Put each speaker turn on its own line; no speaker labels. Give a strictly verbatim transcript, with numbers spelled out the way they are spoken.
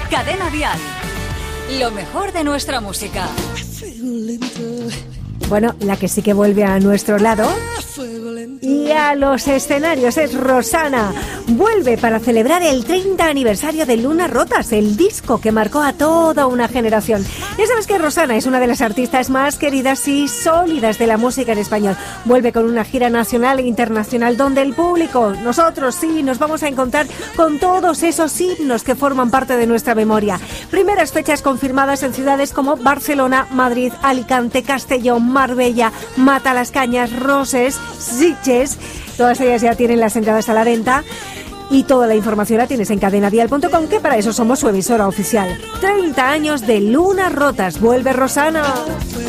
Cadena Dial. Lo mejor de nuestra música.
Bueno, la que sí que vuelve a nuestro lado y a los escenarios es Rosana. Vuelve para celebrar el treinta aniversario de Lunas Rotas, el disco que marcó a toda una generación. Ya sabes que Rosana es una de las artistas más queridas y sólidas de la música en español. Vuelve con una gira nacional e internacional donde el público, nosotros sí, nos vamos a encontrar con todos esos himnos que forman parte de nuestra memoria. Primeras fechas confirmadas en ciudades como Barcelona, Madrid, Alicante, Castellón, Marbella, Matalascañas, Roses, Sitges. Todas ellas ya tienen las entradas a la venta. Y toda la información la tienes en cadena dial punto com, que para eso somos su emisora oficial. treinta años de Lunas Rotas. Vuelve Rosana.